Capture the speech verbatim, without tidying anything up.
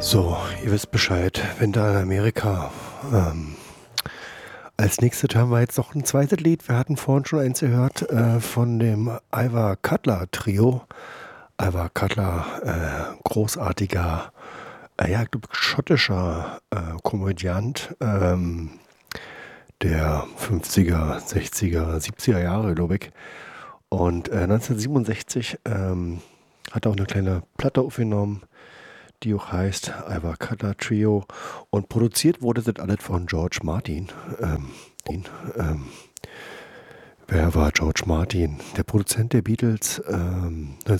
So, ihr wisst Bescheid, wenn da in Amerika, ähm, als nächstes haben wir jetzt noch ein zweites Lied. Wir hatten vorhin schon eins gehört, äh, von dem Ivor Cutler Trio. Ivor Cutler, äh, großartiger, äh, ja, ich glaube, schottischer äh, Komödiant, ähm, der fünfziger, sechziger, siebziger Jahre, glaube ich. Und äh, neunzehnhundertsiebenundsechzig ähm, hat er auch eine kleine Platte aufgenommen, die auch heißt Ivor Cutler Trio. Und produziert wurde das alles von George Martin. Ähm, den, ähm, wer war George Martin? Der Produzent der Beatles, ähm,